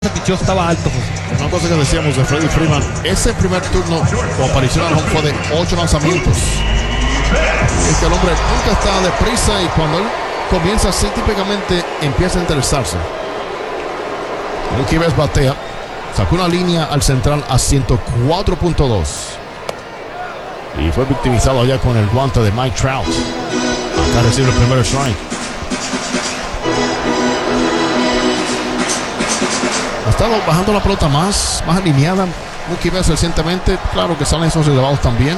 El picheo estaba alto, José. Una cosa que decíamos de Freddie Freeman, ese primer turno o aparición al home fue de 8 lanzamientos. Es que el hombre nunca está deprisa y cuando él comienza así, típicamente empieza a interesarse. Mookie Betts batea, sacó una línea al central a 104.2 y fue victimizado allá con el guante de Mike Trout. Acá recibe el primer strike. Ha estado bajando la pelota más alineada Mookie Betts recientemente. Claro que salen esos elevados también.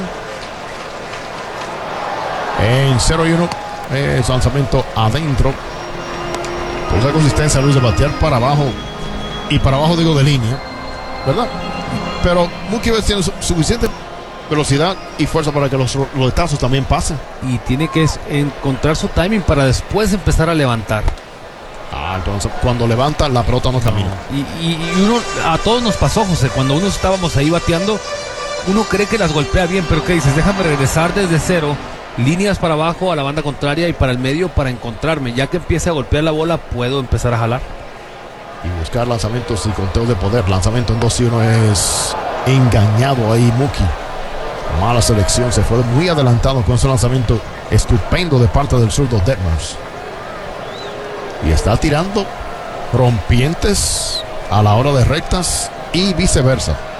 En 0-1 es lanzamiento adentro. Por esa consistencia, Luis, de batear para abajo. Y para abajo digo de línea, ¿verdad? Pero Mookie Betts tiene suficiente velocidad y fuerza para que los roletazos también pasen. Y tiene que encontrar su timing para después empezar a levantar. Entonces cuando levanta la pelota no camina. Y uno, a todos nos pasó, José, cuando uno estábamos ahí bateando, uno cree que las golpea bien, pero ¿qué dices? Déjame regresar desde cero, líneas para abajo a la banda contraria y para el medio para encontrarme. Ya que empiece a golpear la bola, puedo empezar a jalar. Y buscar lanzamientos y conteo de poder. Lanzamiento en 2-1 es engañado ahí Mookie. Mala selección, se fue muy adelantado con ese lanzamiento estupendo de parte del zurdo Detmers. Y está tirando rompientes a la hora de rectas y viceversa.